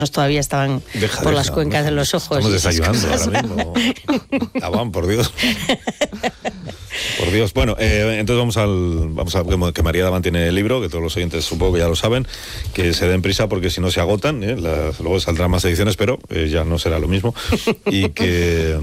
todavía estaban por las cuencas de los ojos. Estamos desayunando ahora mismo. Tabán, por Dios. Por Dios. Bueno, entonces vamos a que María Daván tiene el libro, que todos los oyentes supongo que ya lo saben, que se den prisa porque si no se agotan, luego saldrán más ediciones, pero ya no será lo mismo. Y que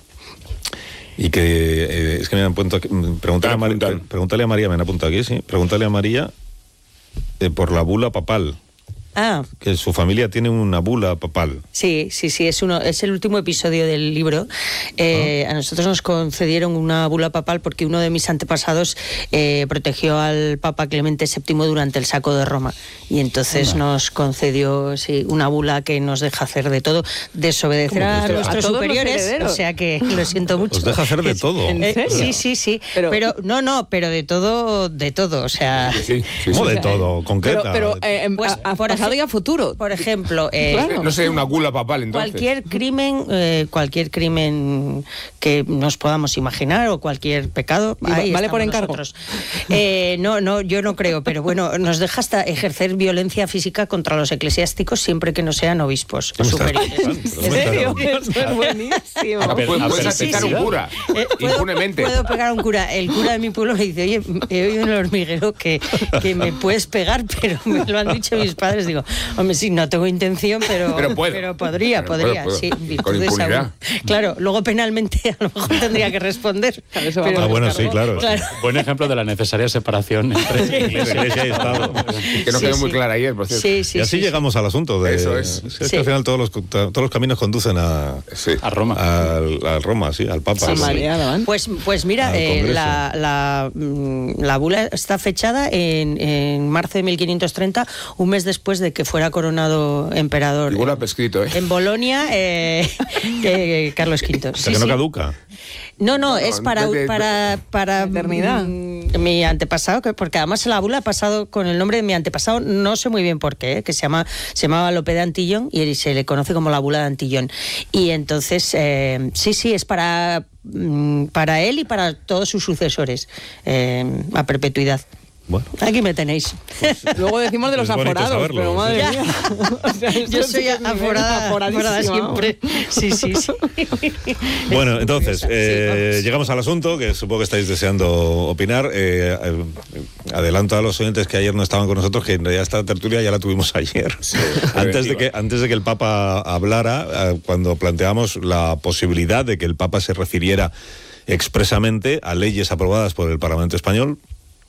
es que me han puesto aquí, pregúntale a María, me han apuntado aquí, sí. Pregúntale a María por la bula papal. Que su familia tiene una bula papal. Sí, es el último episodio del libro. A nosotros nos concedieron una bula papal porque uno de mis antepasados protegió al Papa Clemente VII durante el saco de Roma, y entonces nos concedió una bula que nos deja hacer de todo, desobedecer a nuestros superiores, o sea que lo siento mucho. ¿Os deja hacer de todo? ¿En serio? Sí, pero de todo, o sea... ¿Cómo de todo? Concreta. Pero pues, por pasado y a futuro. Por ejemplo, claro. No sé, una gula papal, entonces. Cualquier crimen que nos podamos imaginar o cualquier pecado, ahí vale por encargo. No, yo no creo, pero bueno, nos deja hasta ejercer violencia física contra los eclesiásticos siempre que no sean obispos superiores. ¿En serio? Eso es buenísimo. Puedes aceptar un cura, impunemente. Puedo pegar a un cura. El cura de mi pueblo me dice, oye, he oído en el hormiguero que me puedes pegar, pero me lo han dicho mis padres. Digo, hombre, sí, no tengo intención, pero podría, sí. Con impunidad. Claro, luego penalmente a lo mejor tendría que responder. Bueno, sí, claro. Buen ejemplo de la necesaria separación entre Iglesia y Estado. Que no quedó muy clara ayer, por cierto. Y así llegamos al asunto. Eso es. Es que al final todos los caminos conducen a Roma. A Roma, sí, al Papa. Pues mira, la bula está fechada en marzo de 1530, un mes después de que fuera coronado emperador. Y bula prescrito, en Bolonia, Carlos V. O sea, que no caduca. No, es para eternidad. Mi antepasado, porque además la bula ha pasado con el nombre de mi antepasado, no sé muy bien por qué, que se llamaba Lope de Antillón y se le conoce como la bula de Antillón. Y entonces, sí, es para él y para todos sus sucesores, a perpetuidad. Bueno. Aquí me tenéis. Luego decimos de los aforados, pero madre mía. O sea, yo soy aforada siempre. Sí. Bueno, entonces, llegamos al asunto, que supongo que estáis deseando opinar. Adelanto a los oyentes que ayer no estaban con nosotros, que en realidad esta tertulia ya la tuvimos ayer. Sí, antes de que el Papa hablara, cuando planteamos la posibilidad de que el Papa se refiriera expresamente a leyes aprobadas por el Parlamento Español,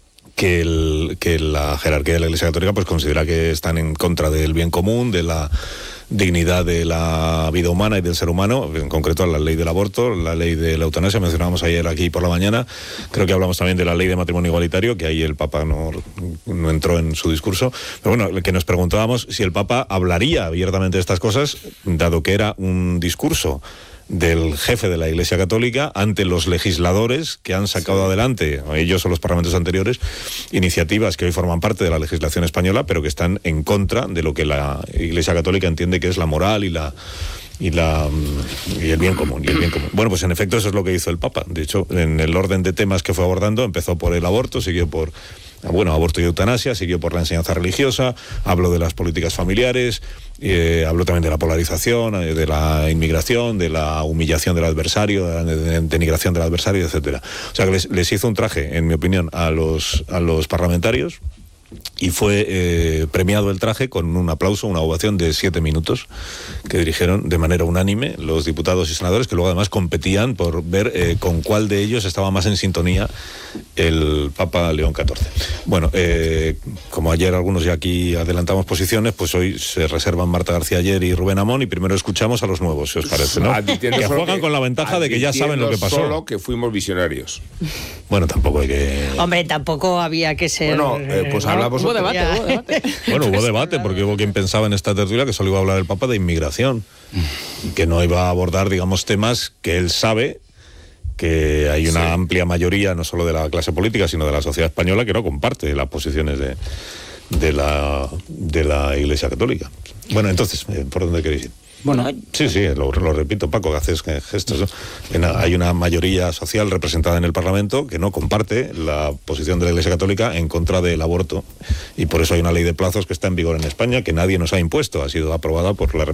que la jerarquía de la Iglesia Católica pues considera que están en contra del bien común, de la dignidad de la vida humana y del ser humano, en concreto la ley del aborto, la ley de la eutanasia, mencionábamos ayer aquí por la mañana, creo que hablamos también de la ley de matrimonio igualitario, que ahí el Papa no entró en su discurso, pero bueno, que nos preguntábamos si el Papa hablaría abiertamente de estas cosas, dado que era un discurso del jefe de la Iglesia Católica ante los legisladores que han sacado adelante, ellos o los parlamentos anteriores, iniciativas que hoy forman parte de la legislación española, pero que están en contra de lo que la Iglesia Católica entiende que es la moral y el bien común. Bueno, pues en efecto eso es lo que hizo el Papa. De hecho, en el orden de temas que fue abordando, empezó por el aborto, siguió por aborto y eutanasia, siguió por la enseñanza religiosa, habló de las políticas familiares, habló también de la polarización, de la inmigración, de la humillación del adversario, de la denigración del adversario, etcétera. O sea que les hizo un traje, en mi opinión, a los parlamentarios, y fue premiado el traje con un aplauso, una ovación de 7 minutos que dirigieron de manera unánime los diputados y senadores, que luego además competían por ver con cuál de ellos estaba más en sintonía el Papa León XIV. Bueno, como ayer algunos ya aquí adelantamos posiciones, pues hoy se reservan Marta García Ayer y Rubén Amón, y primero escuchamos a los nuevos, si os parece, ¿no? Que juegan con la ventaja de que ya saben lo que pasó. Solo que fuimos visionarios. Bueno, tampoco hay que... Hombre, tampoco había que ser... Bueno, pues hablamos... Hubo debate. Bueno, hubo debate, porque hubo quien pensaba en esta tertulia que solo iba a hablar el Papa de inmigración, que no iba a abordar, digamos, temas que él sabe que hay una amplia mayoría, no solo de la clase política, sino de la sociedad española, que no comparte las posiciones de la Iglesia Católica. Bueno, entonces, ¿por dónde queréis ir? Bueno, sí, lo repito, Paco, que haces gestos, ¿no? Hay una mayoría social representada en el Parlamento que no comparte la posición de la Iglesia Católica en contra del aborto, y por eso hay una ley de plazos que está en vigor en España, que nadie nos ha impuesto, ha sido aprobada por la